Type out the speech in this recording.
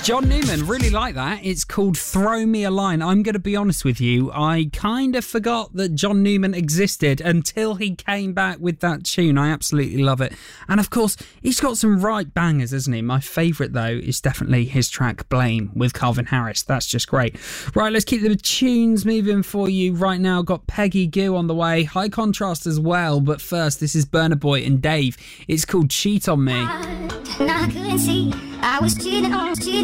John Newman, really like that. It's called Throw Me a Line. I'm going to be honest with you, I kind of forgot that John Newman existed until he came back with that tune. I absolutely love it. And of course, he's got some right bangers, isn't he? My favourite, though, is definitely his track Blame with Calvin Harris. That's just great. Right, let's keep the tunes moving for you right now. Got Peggy Goo on the way. High Contrast as well. But first, this is Burna Boy and Dave. It's called Cheat on Me. I couldn't see. I was cheating on you.